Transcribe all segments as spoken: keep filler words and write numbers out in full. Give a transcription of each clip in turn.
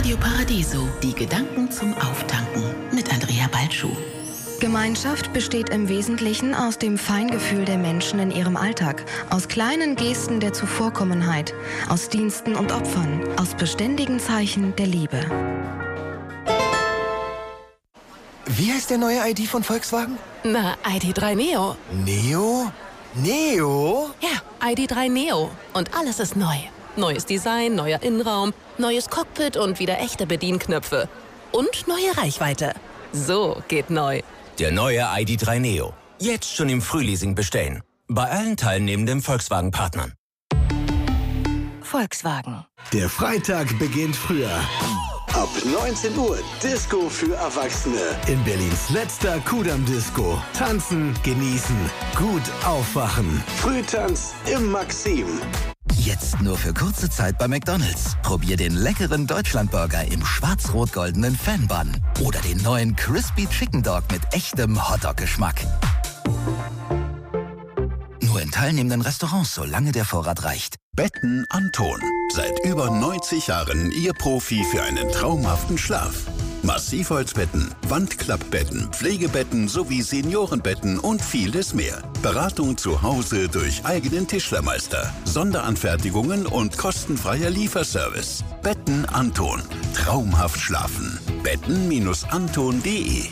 Radio Paradiso, die Gedanken zum Auftanken mit Andrea Balschuh. Gemeinschaft besteht im Wesentlichen aus dem Feingefühl der Menschen in ihrem Alltag, aus kleinen Gesten der Zuvorkommenheit, aus Diensten und Opfern, aus beständigen Zeichen der Liebe. Wie heißt der neue I D von Volkswagen? Na, I D drei Neo. Neo? Neo? Ja, I D drei Neo. Und alles ist neu. Neues Design, neuer Innenraum, neues Cockpit und wieder echte Bedienknöpfe. Und neue Reichweite. So geht neu. Der neue I D drei Neo. Jetzt schon im Frühleasing bestellen. Bei allen teilnehmenden Volkswagen-Partnern. Volkswagen. Der Freitag beginnt früher. Ab neunzehn Uhr Disco für Erwachsene. In Berlins letzter Kudamm-Disco. Tanzen, genießen, gut aufwachen. Frühtanz im Maxim. Jetzt nur für kurze Zeit bei McDonald's. Probier den leckeren Deutschlandburger im schwarz-rot-goldenen Fan-Bun. Oder den neuen Crispy Chicken Dog mit echtem Hotdog-Geschmack. Nur in teilnehmenden Restaurants, solange der Vorrat reicht. Betten Anton. Seit über neunzig Jahren Ihr Profi für einen traumhaften Schlaf. Massivholzbetten, Wandklappbetten, Pflegebetten sowie Seniorenbetten und vieles mehr. Beratung zu Hause durch eigenen Tischlermeister, Sonderanfertigungen und kostenfreier Lieferservice. Betten Anton. Traumhaft schlafen. betten Anton punkt de.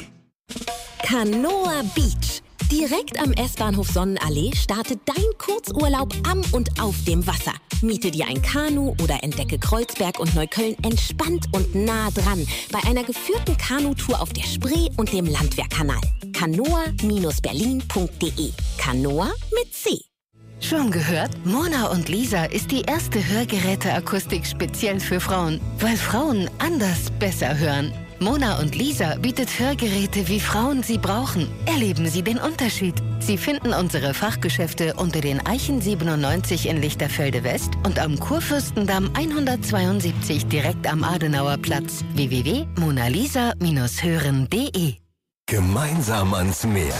Kanoa Beach. Direkt am S-Bahnhof Sonnenallee startet dein Kurzurlaub am und auf dem Wasser. Miete dir ein Kanu oder entdecke Kreuzberg und Neukölln entspannt und nah dran bei einer geführten Kanutour auf der Spree und dem Landwehrkanal. kanoa Berlin punkt de. Kanoa mit C. Schon gehört? Mona und Lisa ist die erste Hörgeräteakustik speziell für Frauen, weil Frauen anders besser hören. Mona und Lisa bietet Hörgeräte, wie Frauen sie brauchen. Erleben Sie den Unterschied. Sie finden unsere Fachgeschäfte unter den Eichen siebenundneunzig in Lichterfelde West und am Kurfürstendamm hundertzweiundsiebzig direkt am Adenauerplatz. w w w punkt monalisa Bindestrich hören punkt de. Gemeinsam ans Meer.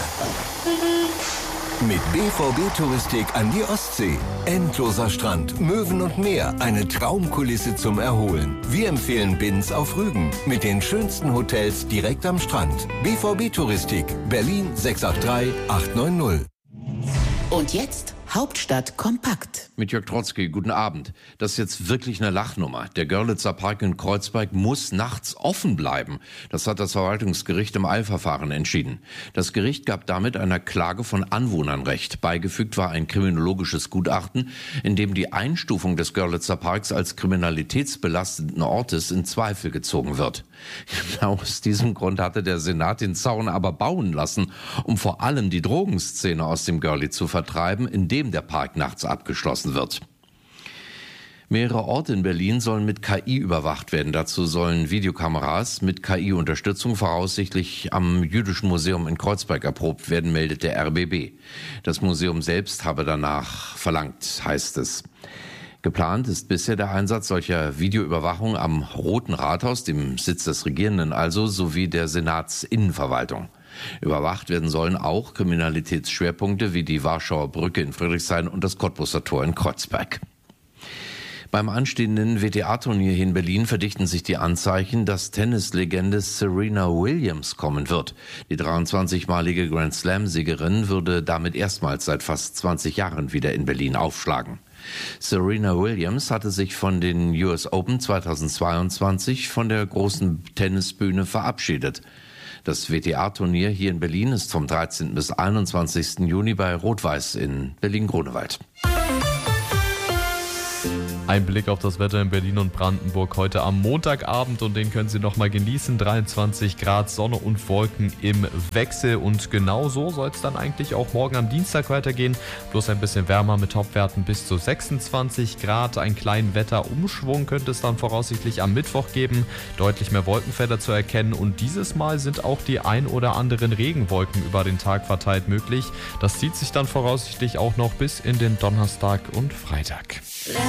Mit B V B Touristik an die Ostsee. Endloser Strand, Möwen und Meer. Eine Traumkulisse zum Erholen. Wir empfehlen Binz auf Rügen. Mit den schönsten Hotels direkt am Strand. B V B Touristik. Berlin sechs acht drei acht neun null. Und jetzt Hauptstadt kompakt. Mit Jörg Trotzki, guten Abend. Das ist jetzt wirklich eine Lachnummer. Der Görlitzer Park in Kreuzberg muss nachts offen bleiben. Das hat das Verwaltungsgericht im Eilverfahren entschieden. Das Gericht gab damit einer Klage von Anwohnern Recht. Beigefügt war ein kriminologisches Gutachten, in dem die Einstufung des Görlitzer Parks als kriminalitätsbelasteten Ortes in Zweifel gezogen wird. Genau aus diesem Grund hatte der Senat den Zaun aber bauen lassen, um vor allem die Drogenszene aus dem Görli zu vertreiben, indem der Park nachts abgeschlossen wird. Mehrere Orte in Berlin sollen mit K I überwacht werden. Dazu sollen Videokameras mit K I-Unterstützung voraussichtlich am Jüdischen Museum in Kreuzberg erprobt werden, meldet der R B B. Das Museum selbst habe danach verlangt, heißt es. Geplant ist bisher der Einsatz solcher Videoüberwachung am Roten Rathaus, dem Sitz des Regierenden also, sowie der Senatsinnenverwaltung. Überwacht werden sollen auch Kriminalitätsschwerpunkte wie die Warschauer Brücke in Friedrichshain und das Cottbuser Tor in Kreuzberg. Beim anstehenden W T A-Turnier hier in Berlin verdichten sich die Anzeichen, dass Tennislegende Serena Williams kommen wird. Die dreiundzwanzigmalige Grand Slam-Siegerin würde damit erstmals seit fast zwanzig Jahren wieder in Berlin aufschlagen. Serena Williams hatte sich von den U S Open zweitausendzweiundzwanzig von der großen Tennisbühne verabschiedet. Das W T A-Turnier hier in Berlin ist vom dreizehnten bis einundzwanzigsten Juni bei Rot-Weiß in Berlin-Grunewald. Ein Blick auf das Wetter in Berlin und Brandenburg heute am Montagabend und den können Sie noch mal genießen. dreiundzwanzig Grad, Sonne und Wolken im Wechsel und genau so soll es dann eigentlich auch morgen am Dienstag weitergehen. Bloß ein bisschen wärmer mit Topwerten bis zu sechsundzwanzig Grad. Einen kleinen Wetterumschwung könnte es dann voraussichtlich am Mittwoch geben. Deutlich mehr Wolkenfelder zu erkennen und dieses Mal sind auch die ein oder anderen Regenwolken über den Tag verteilt möglich. Das zieht sich dann voraussichtlich auch noch bis in den Donnerstag und Freitag.